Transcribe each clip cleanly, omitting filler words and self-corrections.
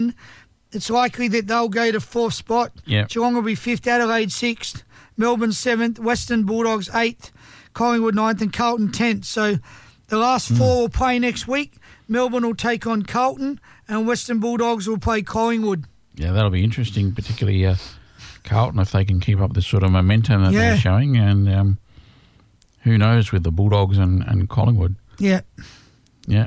it's likely that they'll go to 4th spot. Yep. Geelong will be 5th, Adelaide 6th, Melbourne 7th, Western Bulldogs 8th, Collingwood 9th and Carlton 10th. So the last 4 will play next week. Melbourne will take on Carlton and Western Bulldogs will play Collingwood. Yeah, that'll be interesting, particularly Carlton, if they can keep up this sort of momentum that they're showing. And who knows with the Bulldogs and Collingwood. Yeah. Yeah.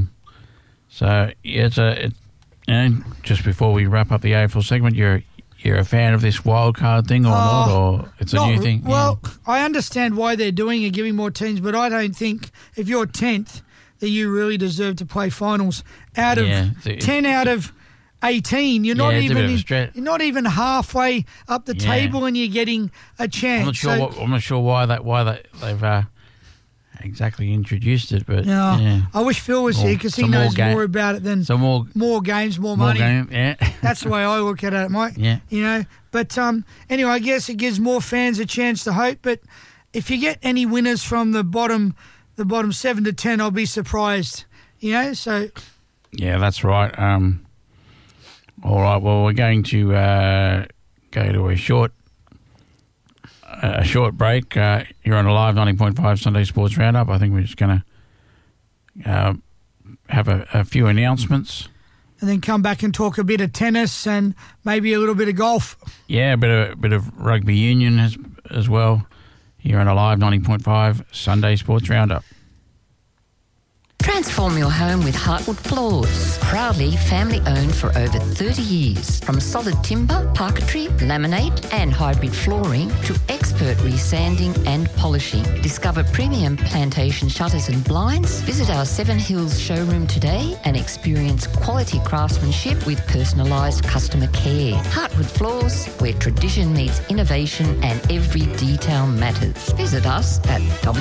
And just before we wrap up the AFL segment, you're a fan of this wild card thing or not, or it's a new thing? Well, I understand why they're doing it, giving more teams, but I don't think if you're 10th that you really deserve to play finals. Out of 10 out of 18, you're not even halfway up the table, and you're getting a chance. I'm not sure why they've exactly introduced it, but I wish Phil was here because he knows more about it than more games, more money. That's the way I look at it, Mike. Yeah. You know, but anyway, I guess it gives more fans a chance to hope. But if you get any winners from the bottom 7 to 10, I'll be surprised. You know, so yeah, that's right. All right. Well, we're going to go to a short break here on a live 90.5 Sunday Sports Roundup. I think we're just going to have a few announcements. And then come back and talk a bit of tennis and maybe a little bit of golf. Yeah, a bit of rugby union as well here on a live 90.5 Sunday Sports Roundup. Transform your home with Heartwood Floors. Proudly family-owned for over 30 years. From solid timber, parquetry, laminate and hybrid flooring to expert resanding and polishing. Discover premium plantation shutters and blinds. Visit our Seven Hills showroom today and experience quality craftsmanship with personalised customer care. Heartwood Floors, where tradition meets innovation and every detail matters. Visit us at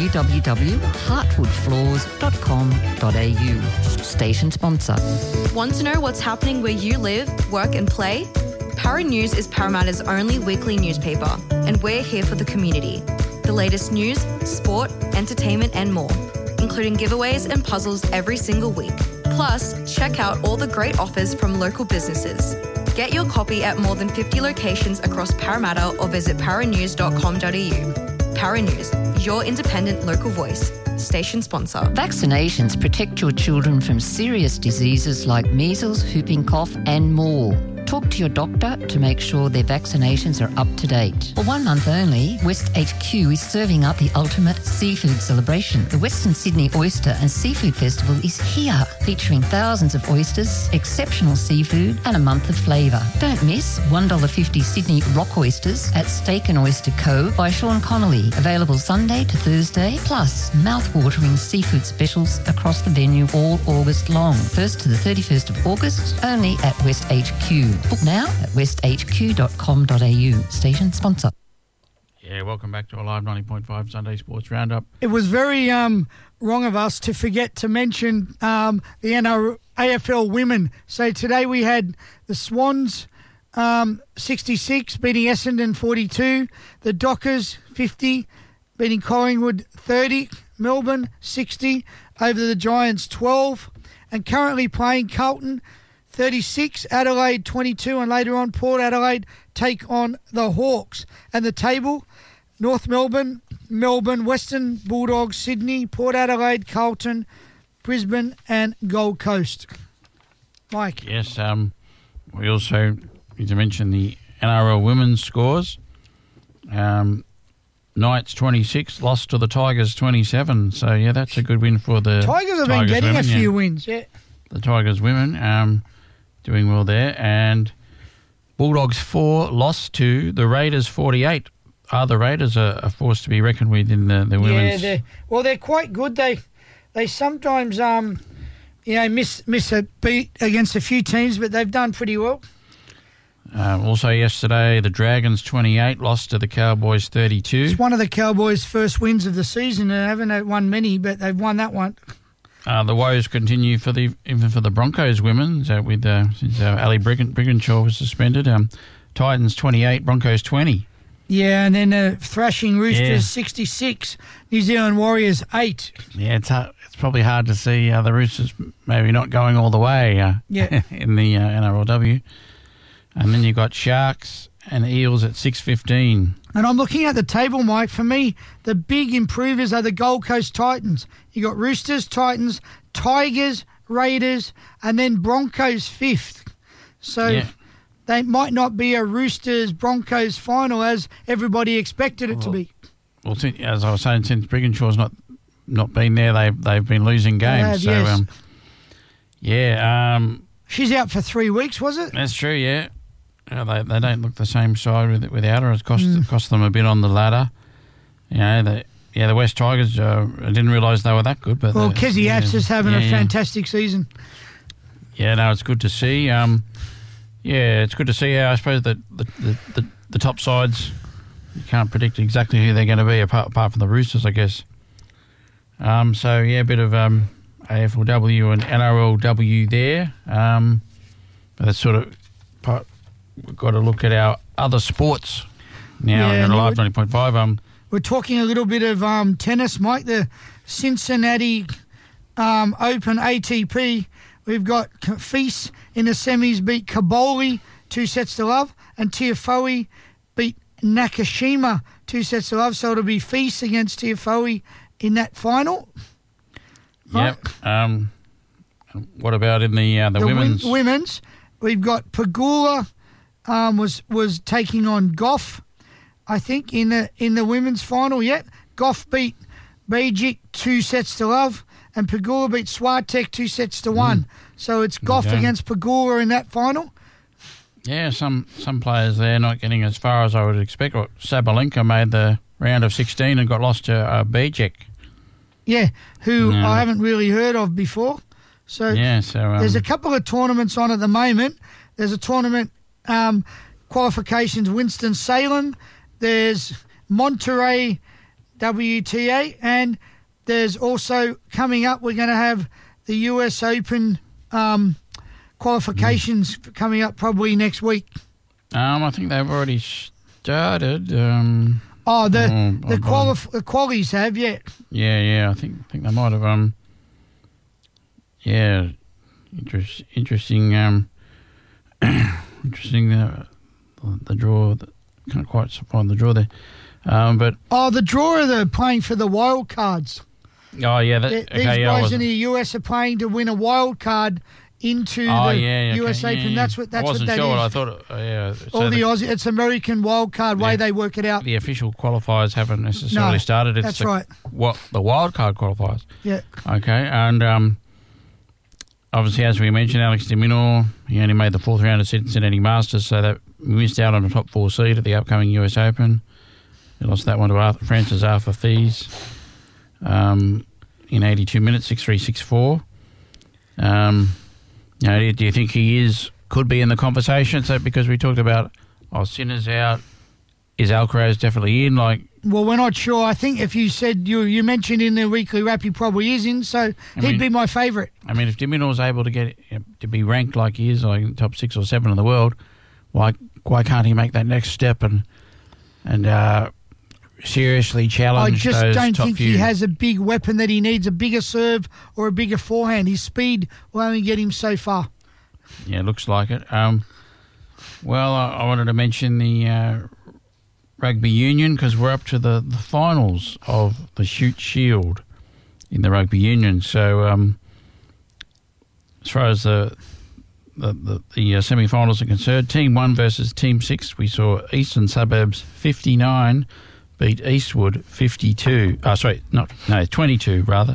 www.heartwoodfloors.com.au. Station sponsor. Want to know what's happening where you live, work and play? Para News is Parramatta's only weekly newspaper, and we're here for the community. The latest news, sport, entertainment and more, including giveaways and puzzles every single week. Plus, check out all the great offers from local businesses. Get your copy at more than 50 locations across Parramatta or visit paranews.com.au. Para News, your independent local voice. Station sponsor. Vaccinations protect your children from serious diseases like measles, whooping cough and more. Talk to your doctor to make sure their vaccinations are up to date. For 1 month only, West HQ is serving up the ultimate seafood celebration. The Western Sydney Oyster and Seafood Festival is here, featuring thousands of oysters, exceptional seafood and a month of flavour. Don't miss $1.50 Sydney rock oysters at Steak and Oyster Co. by Sean Connolly. Available Sunday to Thursday, plus mouth-watering seafood specials across the venue all August long. 1st to the 31st of August, only at West HQ. Book now at westhq.com.au. Station sponsor. Yeah, welcome back to a live 90.5 Sunday Sports Roundup. It was very wrong of us to forget to mention the AFL women. So today we had the Swans 66 beating Essendon 42, the Dockers 50 beating Collingwood 30, Melbourne 60 over the Giants 12, and currently playing Carlton 36, Adelaide 22, and later on Port Adelaide take on the Hawks. And the table, North Melbourne, Western Bulldogs, Sydney, Port Adelaide, Carlton, Brisbane and Gold Coast. Mike. Yes, we also need to mention the NRL women's scores. Knights 26, lost to the Tigers 27. So, yeah, that's a good win for the Tigers have been getting women, a few wins, yeah. The Tigers women doing well there. And Bulldogs 4 lost to the Raiders 48. The Raiders are a force to be reckoned with in the women's. Yeah, they're quite good. They sometimes miss a beat against a few teams, but they've done pretty well. Also yesterday, the Dragons 28 lost to the Cowboys 32. It's one of the Cowboys' first wins of the season. They haven't won many, but they've won that one. The woes continue for the Broncos women since Ali Brigginshaw was suspended. Titans 28, Broncos 20. Yeah, and then the thrashing Roosters Yeah. 66, New Zealand Warriors 8. Yeah, it's probably hard to see the Roosters maybe not going all the way Yeah. in the NRLW. And then you've got Sharks and Eels at 6:15. And I'm looking at the table, Mike. For me, the big improvers are the Gold Coast Titans. You got Roosters, Titans, Tigers, Raiders, and then Broncos 5th. So Yeah. they might not be a Roosters-Broncos final as everybody expected it to be. Well, as I was saying, since Brigginshaw's not been there, they've been losing games. They have, so yes. She's out for 3 weeks, was it? that's true. Yeah, they don't look the same side without her. It's cost them a bit on the ladder. You know, the West Tigers. I didn't realise they were that good. But Well, Kezzy Apps is having a yeah. fantastic season. Yeah, no, it's good to see. Yeah, it's good to see. I suppose that the top sides, you can't predict exactly who they're going to be apart from the Roosters, I guess. So yeah, a bit of AFLW and NRLW there. But that's sort of part. We've got to look at our other sports now. Yeah, In Live 90.5. We're talking a little bit of tennis, Mike. The Cincinnati Open ATP. We've got Feast in the semis beat Kaboli 2-0, and Tiafoe beat Nakashima 2-0. So it'll be Feast against Tiafoe in that final. Yep. What about in the women's? Women's, we've got Pegula was taking on Goff, I think, in the women's final. Yet Goff beat Bejic 2-0, and Pegula beat Swiatek 2-1. So it's Goff against Pegula in that final. Yeah, some players there not getting as far as I would expect. Sabalenka made the round of 16 and got lost to Bejic. Yeah, who I haven't really heard of before. So there's a couple of tournaments on at the moment. There's a tournament qualifications Winston-Salem. There's Monterey WTA, and there's also coming up, we're going to have the US Open qualifications coming up probably next week. I think they've already started. The qualies have, yeah. Yeah. I think they might have. Yeah, interesting. Interesting. The draw. Can't quite find the draw there. But the draw they're playing for the wild cards. Oh yeah, These guys in the US are playing to win a wild card into the US Open. Yeah. That's what that I wasn't is. sure. I thought, All the Aussie, it's American wild card way they work it out. The official qualifiers haven't necessarily started. It's that's right. What the wild card qualifiers? Yeah. Okay, and obviously, as we mentioned, Alex de Minaur, he only made the fourth round of Cincinnati Masters, so that missed out on the top 4 seed at the upcoming US Open. He lost that one to Francis Arthur Fees in 82 minutes, 6-3, 6-4. Do you think he could be in the conversation? So because we talked about Sinner's out, is Alcaraz definitely in? Well, we're not sure. I think if you said you mentioned in the weekly wrap, he probably is in. So he'd be my favourite. I mean, if de Minaur's able to get to be ranked like he is, like top 6 or 7 in the world, why can't he make that next step and seriously challenge those top few? I just don't think he has a big weapon that he needs, a bigger serve or a bigger forehand. His speed will only get him so far. Yeah, looks like it. Well, I wanted to mention the rugby union because we're up to the finals of the Shute Shield in the rugby union. So as far as the semi-finals are concerned, Team 1 versus Team 6, we saw Eastern Suburbs 59 beat Eastwood 22. 22 rather.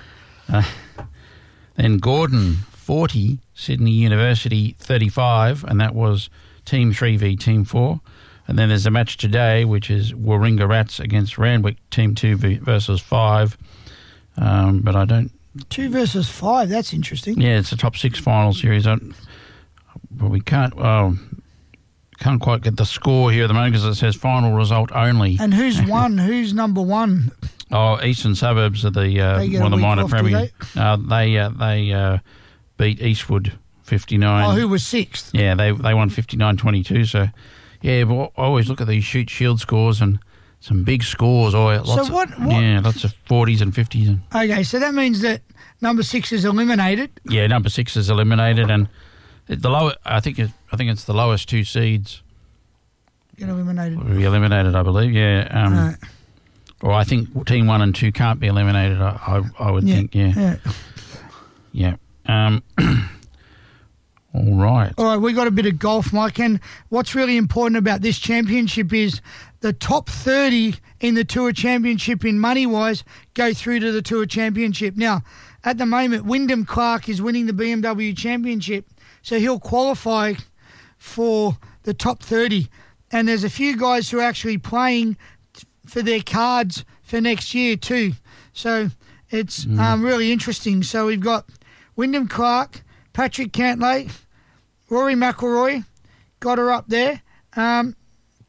Then Gordon 40, Sydney University 35, and that was Team 3 v Team 4. And then there's a match today, which is Warringah Rats against Randwick, Team 2 versus 5. But I don't... 2 versus 5, that's interesting. Yeah, it's a top 6 final series. But we can't quite get the score here at the moment because it says final result only. And who's won? Who's number 1? Oh, Eastern Suburbs are the one of the minor premier. They beat Eastwood 59. Oh, who was 6th? Yeah, they won 59-22. So Yeah, but I always look at these Shoot Shield scores and some big scores. Lots of 40s and 50s. Okay, so that means that number 6 is eliminated. Yeah, number 6 is eliminated, and the lower. I think it's the lowest 2 seeds Get eliminated. will be eliminated. I believe. Yeah. Right. Or I think team 1 and 2 can't be eliminated. I would think. Yeah. All right. All right, we got a bit of golf, Mike, and what's really important about this championship is the top 30 in the Tour Championship in money-wise go through to the Tour Championship. Now, at the moment, Wyndham Clark is winning the BMW Championship, so he'll qualify for the top 30. And there's a few guys who are actually playing for their cards for next year too. So it's really interesting. So we've got Wyndham Clark, Patrick Cantlay, Rory McIlroy, got her up there. And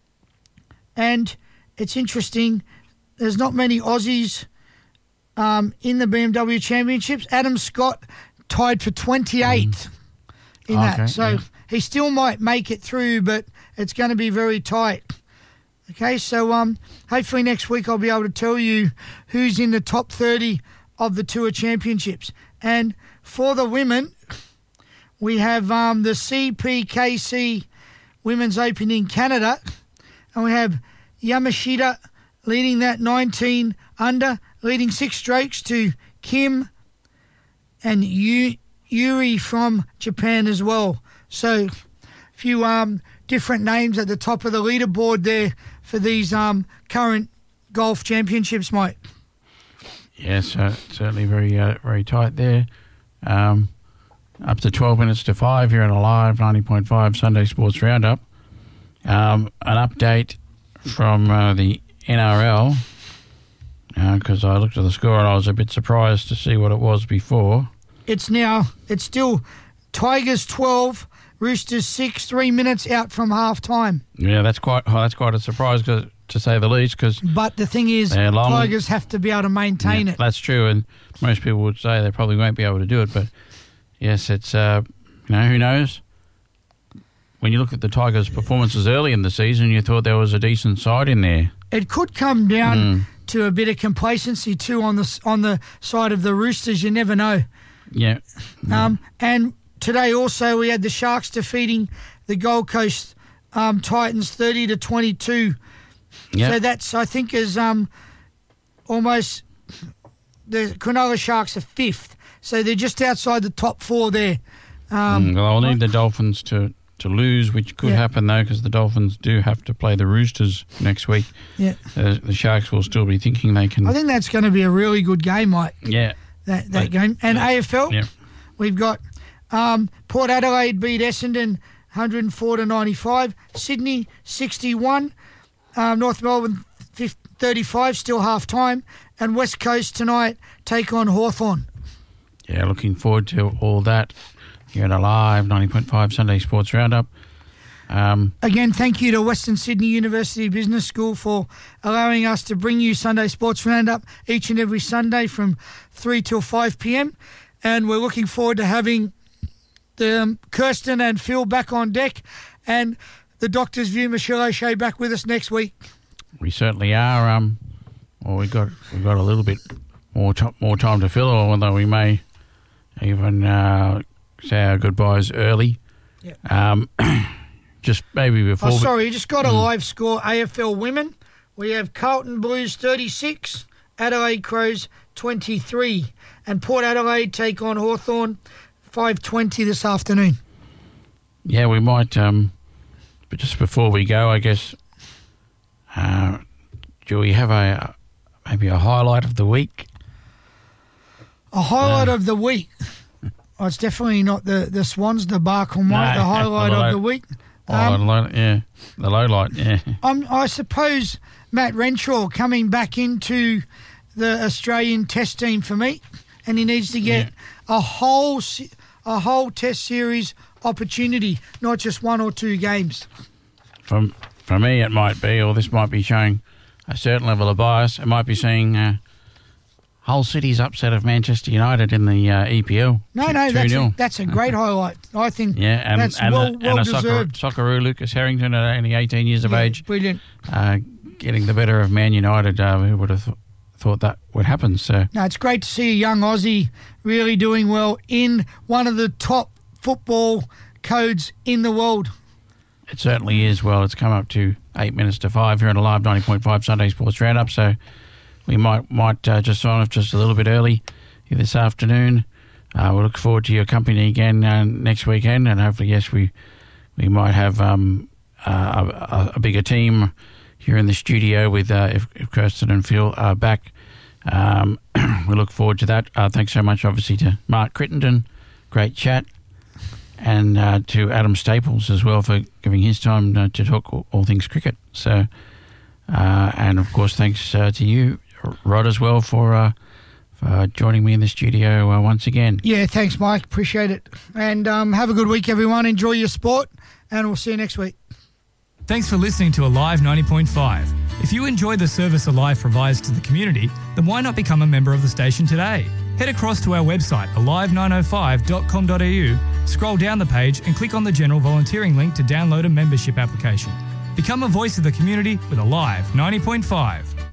it's interesting, there's not many Aussies in the BMW Championships. Adam Scott tied for 28th in that. So he still might make it through, but it's going to be very tight. Okay, so hopefully next week I'll be able to tell you who's in the top 30 of the Tour Championships. And for the women, we have the CPKC Women's Open in Canada, and we have Yamashita leading that 19 under, leading 6 strokes to Kim and Yuri from Japan as well. So a few different names at the top of the leaderboard there for these current golf championships, Mike. Yes, certainly very tight there. Up to 12 minutes to 5 here on a live 90.5 Sunday Sports Roundup. An update from the NRL, because I looked at the score and I was a bit surprised to see what it was before. It's still Tigers 12, Roosters 6, 3 minutes out from half time. Yeah, that's quite a surprise, to say the least. But the thing is, Tigers have to be able to maintain it. That's true, and most people would say they probably won't be able to do it. But yes, it's who knows. When you look at the Tigers' performances early in the season, you thought there was a decent side in there. It could come down to a bit of complacency too on the side of the Roosters. You never know. Yeah. And today also we had the Sharks defeating the Gold Coast Titans 30-22. Yep. So that's, I think, is almost the Cronulla Sharks are 5th. So they're just outside the top 4 there. Well, I'll need the Dolphins to lose, which could happen though, because the Dolphins do have to play the Roosters next week. Yeah. The Sharks will still be thinking they can. I think that's going to be a really good game, Mike. Yeah. That game. And AFL, we've got Port Adelaide beat Essendon 104-95. Sydney 61. North Melbourne 35, still half time. And West Coast tonight take on Hawthorn. Yeah, looking forward to all that here at a live 90.5 Sunday Sports Roundup. Again, thank you to Western Sydney University Business School for allowing us to bring you Sunday Sports Roundup each and every Sunday from 3 till 5 p.m. And we're looking forward to having Kirsten and Phil back on deck and the Doctor's View, Michelle O'Shea, back with us next week. We certainly are. We've got a little bit more time to fill, although we may even say our goodbyes early. Yeah. Just maybe before... you just got a live score. AFL Women, we have Carlton Blues 36, Adelaide Crows 23, and Port Adelaide take on Hawthorn 5:20 this afternoon. Yeah, we might... but just before we go, I guess... do we have maybe a highlight of the week? A highlight of the week? Oh, it's definitely not the Swans debacle, Mike. The highlight of the week. The low light, yeah. I suppose Matt Renshaw coming back into the Australian Test team for me, and he needs to get a whole Test series opportunity, not just 1 or 2 games. For me, it might be, or this might be showing a certain level of bias. It might be seeing Hull City's upset of Manchester United in the EPL. No, that's a great highlight. I think that's well deserved. Socceroo Lucas Harrington, at only 18 years of age. Brilliant. Getting the better of Man United. Who would have thought that would happen? So no, it's great to see a young Aussie really doing well in one of the top football codes in the world. It certainly is. Well, it's come up to 8 minutes to 5 here on a live 90.5 Sunday Sports Roundup. So we might just sign off just a little bit early here this afternoon. We'll look forward to your company again next weekend, and hopefully, yes, we might have a bigger team here in the studio with if Kirsten and Phil are back. We look forward to that. Thanks so much, obviously, to Mark Crittenden. Great chat. And to Adam Staples as well for giving his time to talk all things cricket. So, and of course, thanks to you, Rod, as well for joining me in the studio once again. Yeah, thanks, Mike. Appreciate it. And have a good week, everyone. Enjoy your sport, and we'll see you next week. Thanks for listening to Alive 90.5. If you enjoy the service Alive provides to the community, then why not become a member of the station today? Head across to our website, alive905.com.au, scroll down the page and click on the general volunteering link to download a membership application. Become a voice of the community with Alive 90.5.